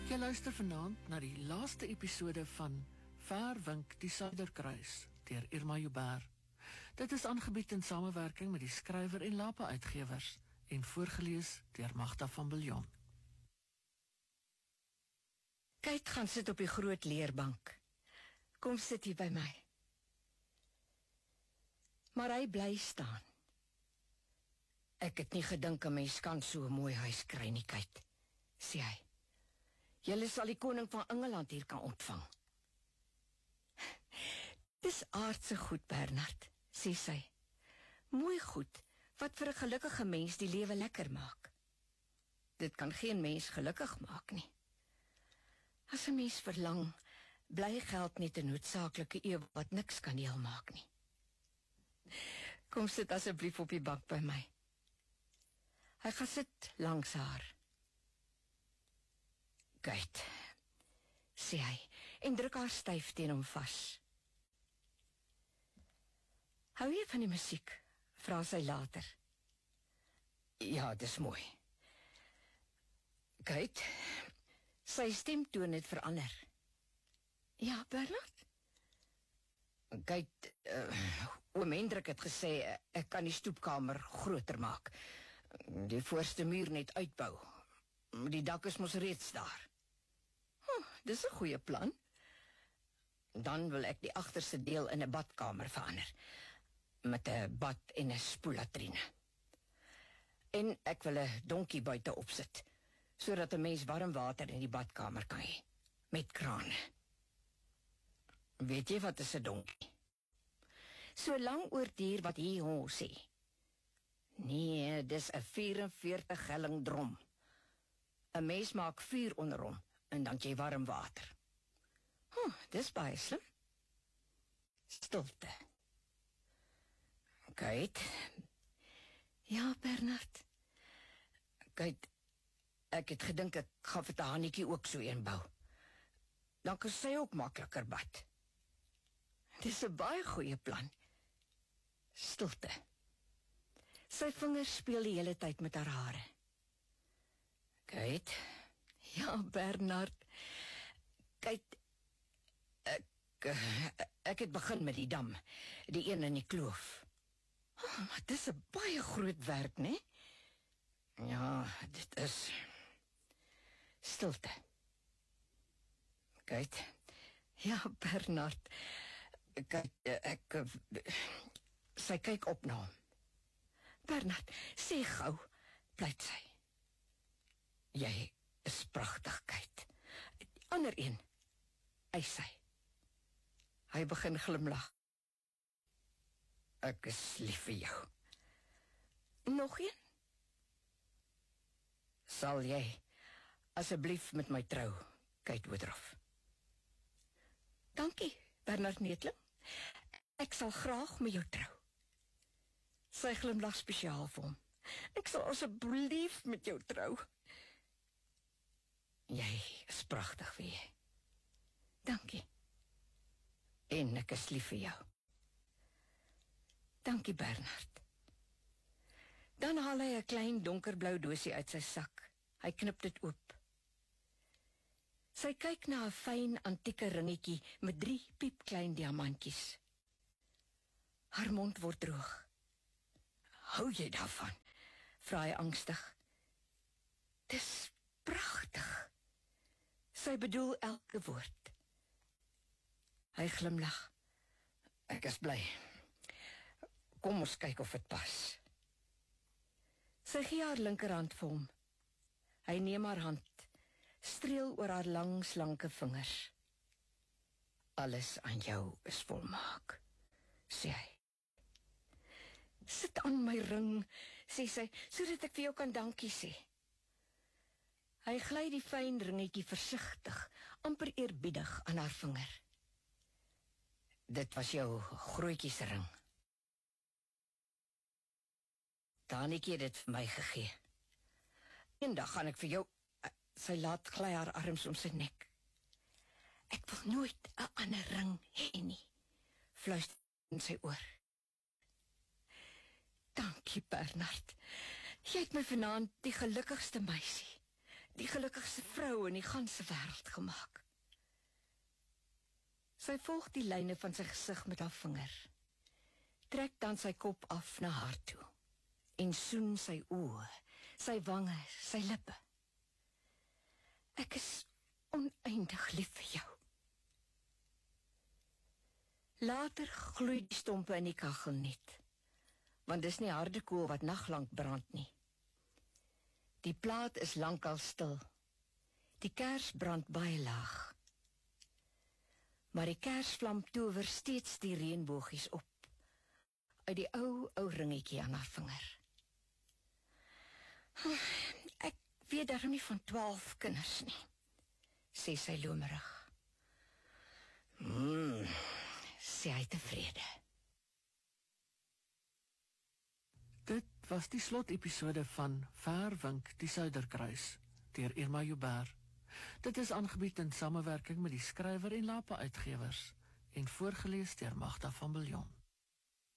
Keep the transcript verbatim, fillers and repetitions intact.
Jy luister vanaand na die laaste episode van Ver Wink die Suiderkruis deur Irma Joubert. Dit is aangebied in samewerking met die skrywer en Lapa Uitgewers en voorgelees deur Magda van Biljon. Kyk, gaan sit op die groot leerbank. Kom sit hier by my. Maar hy bly staan. Ek het nie gedink 'n mens kan so 'n mooi huis kry nie, kyk, sê hy. Julle sal die koning van Engeland hier kan ontvang. Dis aardse goed, Bernard, sê sy. Mooi goed, wat vir 'n gelukkige mens die lewe lekker maak. Dit kan geen mens gelukkig maak nie. As 'n mens verlang, bly geld net 'n noodsaaklike eeu wat niks kan heel maak nie. Kom sit asseblief op die bank by my. Hy gaan sit langs haar. Kyk, sê hy, en druk haar styf teen hom vas. Hou jy van die musiek? Vra sy later. Ja, dis mooi. Kyk, sy stemtoon het verander. Ja, Bernard? Kyk, uh, oom Hendrik het gesê, ek kan die stoepkamer groter maak. Die voorste muur net uitbou. Die dak is mos reeds daar. Oh, dis 'n goeie plan. Dan wil ek die agterste deel in 'n badkamer verander. Met 'n bad en 'n spoellatrine. En ek wil 'n donkie buite opsit, sodat 'n mens warm water in die badkamer kan hê. Met krane. Weet jy wat is 'n donkie? So lang oor dier wat hier ho sê. Nee, dis 'n vyf en veertig gelling drom. 'n Mens maak vuur onder hom en dan jy warm water. Hm, dis baie slim. Stilte. Kyk. Ja, Bernard. Kyk, ek het gedink ek gaan vir Hannetjie ook so een bou. Dan kan sy ook makliker bad. Dis 'n baie goeie plan. Stilte. Sy vingers speel die hele tyd met haar hare. Kyk. Ja, Bernard. Kyk, ek, ek het begin met die dam, die een in die kloof. Oh, maar dis 'n baie groot werk, né? Ja, dit is. Stilte. Kyk. Ja, Bernard. Kyk, ek, sy kyk op na hom. Bernard, sê gou, pleit sy. Jy is pragtig, kyk. Die ander een, eis sy. Hy begin glimlag. Ek is lief vir jou. Nog een? Sal jy asseblief met my trou, Kate Woodruff? Dankie, Bernard Neethling. Ek sal graag met jou trou. Sy glimlag spesiaal vir hom. Ek sal asseblief met jou trou. Jy is pragtig, wie jy. Dankie. En ek is lief vir jou. Dankie, Bernard. Dan haal hy 'n klein donkerblou doosie uit sy sak. Hy knip dit oop. Sy kyk na 'n fyn antieke ringetjie met drie piepklein diamantjies. Haar mond word droog. Hou jy daarvan? Vra hy angstig. Dis pragtig. Sy bedoel elke woord. Hy glimlag. Ek is bly. Kom ons kyk of dit pas. Sy gee haar linkerhand vir hom. Hy neem haar hand, streel oor haar lang, slanke vingers. Alles aan jou is volmaak, sê hy. Sit aan my ring, sê sy, sodat ek vir jou kan dankie sê. Hy gly die fyn ringetjie versigtig, amper eerbiedig aan haar vinger. Dit was jou grootjie se ring. Hannetjie het dit vir my gegee. Eendag gaan ek vir jou. Sy laat gly haar arms om sy nek. Ek wil nooit 'n ander ring hê nie, fluister in sy oor. Dankie, Bernard. Jy het my vanaand die gelukkigste meisie, die gelukkigste vrou in die ganse wêreld gemaak. Sy volg die lyne van sy gesig met haar vinger, trek dan sy kop af na haar toe, en soen sy oë, sy wange, sy lippe. Ek is oneindig lief vir jou. Later gloei die stompe in die kachel net, want dis nie harde kool wat naglank brand nie. Die plaat is lankal stil. Die kers brand baie laag. Maar die kersvlam tower steeds die reënboogies op, uit die ou, ou ringetjie aan haar vinger. Ek weet daarom nie van twaalf kinders nie, sê sy lomerig. Hmm, sê hy tevrede. Dit was die slotepisode van Verwink die Suiderkruis deur Irma Joubert. Dit is aangebied in samewerking met die Skrywer en Lapa Uitgewers en voorgeles deur Magda van Biljon.